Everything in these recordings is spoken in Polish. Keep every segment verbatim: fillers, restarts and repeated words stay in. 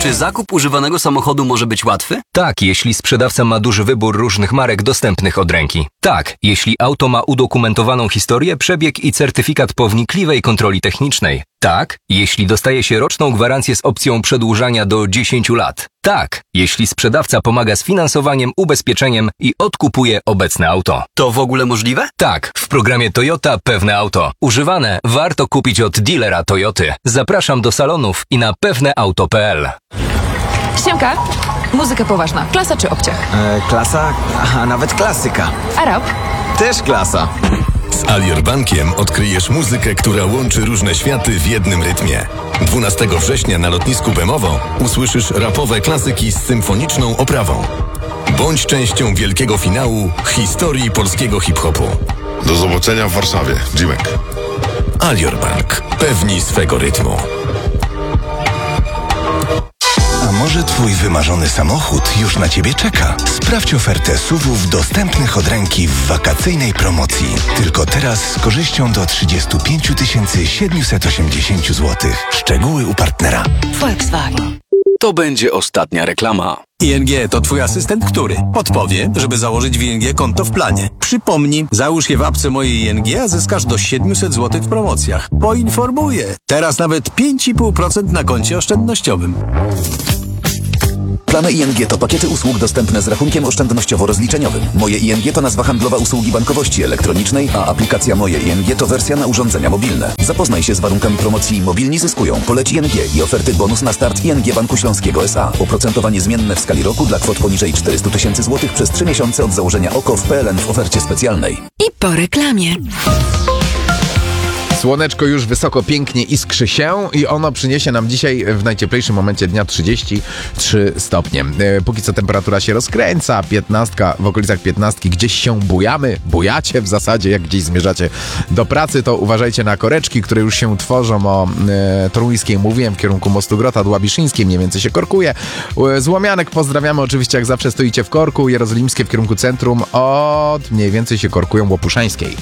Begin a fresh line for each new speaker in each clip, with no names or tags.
Czy zakup używanego samochodu może być łatwy?
Tak, jeśli sprzedawca ma duży wybór różnych marek dostępnych od ręki. Tak, jeśli auto ma udokumentowaną historię, przebieg i certyfikat po wnikliwej kontroli technicznej. Tak, jeśli dostaje się roczną gwarancję z opcją przedłużania do dziesięciu lat. Tak, jeśli sprzedawca pomaga z finansowaniem, ubezpieczeniem i odkupuje obecne auto.
To w ogóle możliwe?
Tak, w programie Toyota Pewne Auto. Używane warto kupić od dealera Toyoty. Zapraszam do salonów i na pewneauto kropka p l.
Siemka, muzyka poważna. Klasa czy obciach?
E, klasa, a nawet klasyka.
Arab?
Też klasa.
Z Alior Bankiem odkryjesz muzykę, która łączy różne światy w jednym rytmie. dwunastego września na lotnisku Bemowo usłyszysz rapowe klasyki z symfoniczną oprawą. Bądź częścią wielkiego finału historii polskiego hip-hopu.
Do zobaczenia w Warszawie. Dzimek.
Alior Bank. Pewni swego rytmu.
A może twój wymarzony samochód już na ciebie czeka? Sprawdź ofertę S U V-ów dostępnych od ręki w wakacyjnej promocji. Tylko teraz z korzyścią do trzydzieści pięć tysięcy siedemset osiemdziesiąt złotych. Szczegóły u partnera.
Volkswagen.
To będzie ostatnia reklama.
I N G to twój asystent, który podpowie, żeby założyć w I N G konto w planie. Przypomnij, załóż je w apce mojej I N G, a zyskasz do siedemset złotych w promocjach. Poinformuję. Teraz nawet pięć i pół procent na koncie oszczędnościowym.
Plany I N G to pakiety usług dostępne z rachunkiem oszczędnościowo-rozliczeniowym. Moje I N G to nazwa handlowa usługi bankowości elektronicznej, a aplikacja Moje I N G to wersja na urządzenia mobilne. Zapoznaj się z warunkami promocji Mobilni zyskują. Poleć I N G i oferty bonus na start I N G Banku Śląskiego S A. Oprocentowanie zmienne w skali roku dla kwot poniżej czterysta tysięcy złotych przez trzy miesiące od założenia O K O w P L N w ofercie specjalnej.
I po reklamie.
Słoneczko już wysoko, pięknie iskrzy się i ono przyniesie nam dzisiaj w najcieplejszym momencie dnia trzydzieści trzy stopnie. Póki co temperatura się rozkręca, piętnastka, w okolicach piętnastki gdzieś się bujamy, bujacie w zasadzie, jak gdzieś zmierzacie do pracy, to uważajcie na koreczki, które już się tworzą. O e, Toruńskiej mówiłem, w kierunku Mostu Grota, Dłabiszyńskiej mniej więcej się korkuje. Z Łomianek pozdrawiamy, oczywiście jak zawsze stoicie w korku, Jerozolimskie w kierunku centrum, od mniej więcej się korkują Łopuszańskiej.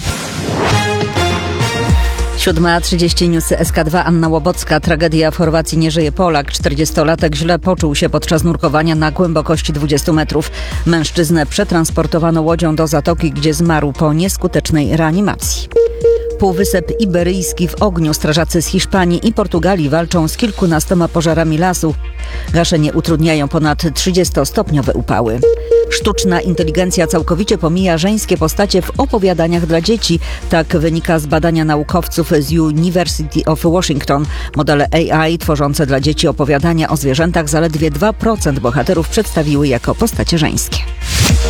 siódma trzydzieści newsy S K dwa, Anna Łobocka. Tragedia w Chorwacji, nie żyje Polak. czterdziestolatek źle poczuł się podczas nurkowania na głębokości dwudziestu metrów. Mężczyznę przetransportowano łodzią do zatoki, gdzie zmarł po nieskutecznej reanimacji. Półwysep Iberyjski w ogniu. Strażacy z Hiszpanii i Portugalii walczą z kilkunastoma pożarami lasu. Gaszenie utrudniają ponad trzydziestostopniowe upały. Sztuczna inteligencja całkowicie pomija żeńskie postacie w opowiadaniach dla dzieci. Tak wynika z badania naukowców z University of Washington. Modele A I tworzące dla dzieci opowiadania o zwierzętach zaledwie dwa procent bohaterów przedstawiły jako postacie żeńskie.